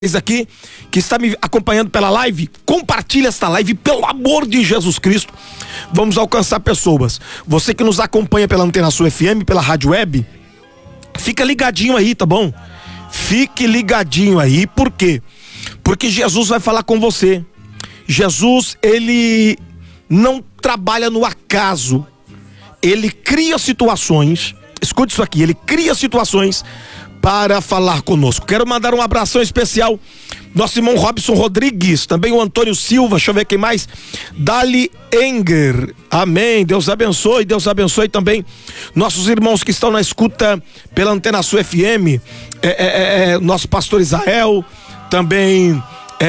aqui que está me acompanhando pela live, compartilha esta live, pelo amor de Jesus Cristo. Vamos alcançar pessoas. Você que nos acompanha pela Antena Sul FM, pela rádio web, fica ligadinho aí, tá bom? Fique ligadinho aí, por quê? Porque Jesus vai falar com você. Jesus, ele não trabalha no acaso. Ele cria situações, escute isso aqui, ele cria situações para falar conosco. Quero mandar um abração especial, nosso irmão Robson Rodrigues, também o Antônio Silva, deixa eu ver quem mais, Dali Enger, amém, Deus abençoe também nossos irmãos que estão na escuta pela Antena Sul FM, nosso pastor Israel, também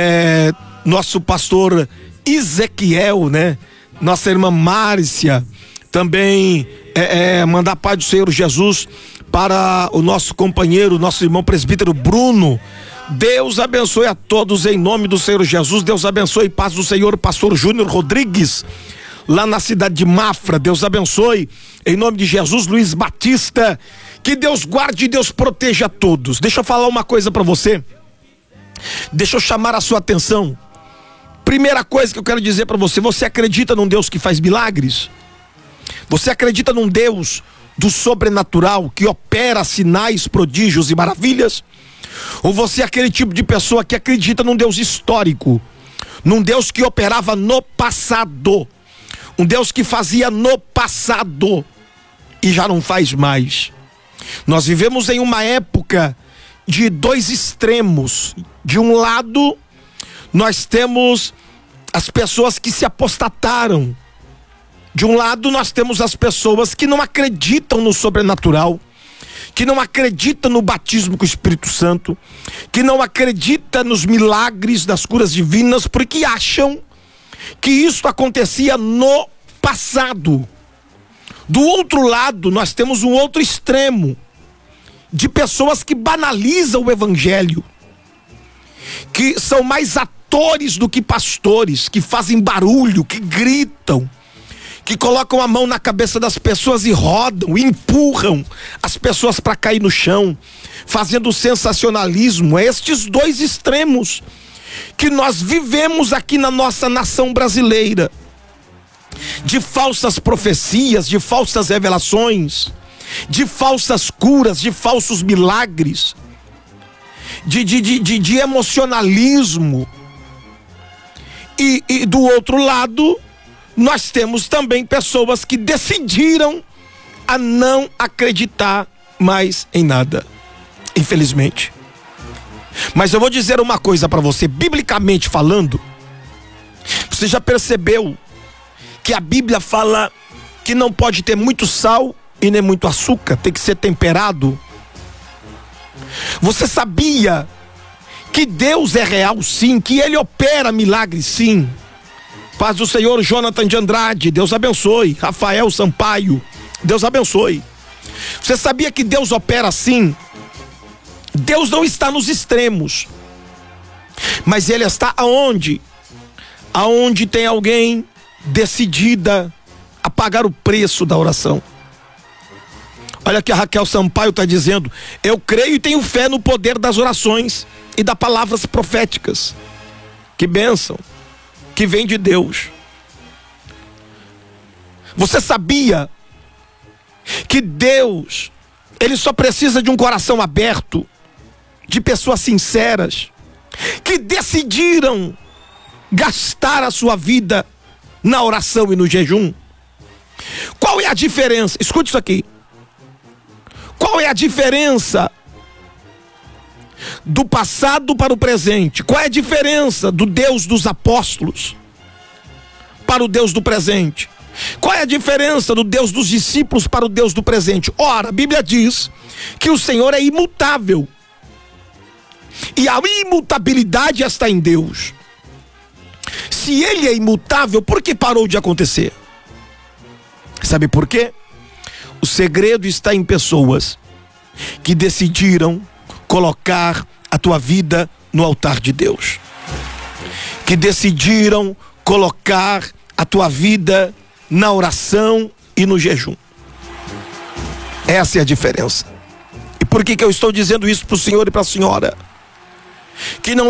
nosso pastor Ezequiel, né? Nossa irmã Márcia, também mandar a paz do Senhor Jesus para o nosso companheiro, nosso irmão presbítero Bruno. Deus abençoe a todos em nome do Senhor Jesus. Deus abençoe, paz do Senhor, pastor Júnior Rodrigues, lá na cidade de Mafra. Deus abençoe em nome de Jesus, Luiz Batista. Que Deus guarde e Deus proteja a todos. Deixa eu falar uma coisa para você, deixa eu chamar a sua atenção. Primeira coisa que eu quero dizer para você: você acredita num Deus que faz milagres? Você acredita num Deus do sobrenatural, que opera sinais, prodígios e maravilhas? Ou você é aquele tipo de pessoa que acredita num Deus histórico, num Deus que operava no passado, um Deus que fazia no passado e já não faz mais? Nós vivemos em uma época de dois extremos. De um lado, nós temos as pessoas que se apostataram. De um lado, nós temos as pessoas que não acreditam no sobrenatural, que não acreditam no batismo com o Espírito Santo, que não acreditam nos milagres, das curas divinas, porque acham que isso acontecia no passado. Do outro lado, nós temos um outro extremo, de pessoas que banalizam o evangelho, que são mais atores do que pastores, que fazem barulho, que gritam, que colocam a mão na cabeça das pessoas e rodam, empurram as pessoas para cair no chão, fazendo sensacionalismo. É estes dois extremos que nós vivemos aqui na nossa nação brasileira, de falsas profecias, de falsas revelações, de falsas curas, de falsos milagres, de emocionalismo. E do outro lado, nós temos também pessoas que decidiram a não acreditar mais em nada, infelizmente. Mas eu vou dizer uma coisa para você, biblicamente falando, você já percebeu que a Bíblia fala que não pode ter muito sal e nem muito açúcar, tem que ser temperado? Você sabia que Deus é real sim, que Ele opera milagres sim? Paz do Senhor, Jonathan de Andrade, Deus abençoe. Rafael Sampaio, Deus abençoe. Você sabia que Deus opera assim? Deus não está nos extremos, mas Ele está aonde? Aonde tem alguém decidida a pagar o preço da oração. Olha que a Raquel Sampaio está dizendo: eu creio e tenho fé no poder das orações e das palavras proféticas. Que bênção, que vem de Deus. Você sabia que Deus, Ele só precisa de um coração aberto, de pessoas sinceras, que decidiram gastar a sua vida na oração e no jejum? Qual é a diferença? Escute isso aqui. Qual é a diferença do passado para o presente? Qual é a diferença do Deus dos apóstolos para o Deus do presente? Qual é a diferença do Deus dos discípulos para o Deus do presente? Ora, a Bíblia diz que o Senhor é imutável, e a imutabilidade está em Deus. Se Ele é imutável, por que parou de acontecer? Sabe por quê? O segredo está em pessoas que decidiram colocar a tua vida no altar de Deus, que decidiram colocar a tua vida na oração e no jejum. Essa é a diferença. E por que eu estou dizendo isso para o senhor e para a senhora? que não